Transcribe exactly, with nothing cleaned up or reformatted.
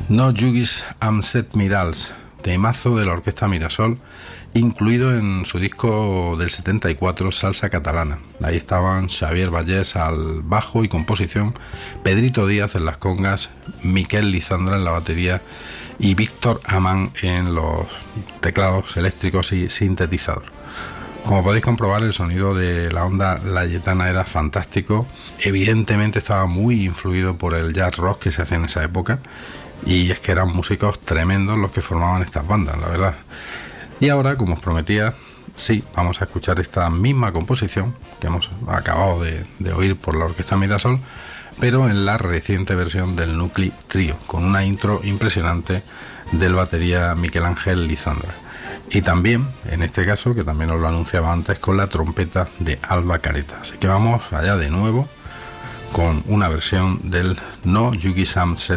No Juguis Am Set Mirals, temazo de la Orquesta Mirasol, incluido en su disco del setenta y cuatro, Salsa Catalana. Ahí estaban Xavier Vallés al bajo y composición, Pedrito Díaz en las congas, Miquel Lizandra en la batería y Víctor Amán en los teclados eléctricos y sintetizador. Como podéis comprobar, el sonido de la onda layetana era fantástico. Evidentemente estaba muy influido por el jazz rock que se hacía en esa época, y es que eran músicos tremendos los que formaban estas bandas, la verdad. Y ahora, como os prometía, sí, vamos a escuchar esta misma composición que hemos acabado de, de oír por la Orquesta Mirasol, pero en la reciente versión del Nucli Trio, con una intro impresionante del batería Miquel Ángel Lizandra. Y también, en este caso, que también os lo anunciaba antes, con la trompeta de Alba Careta. Así que vamos allá de nuevo con una versión del No Juguis Am Set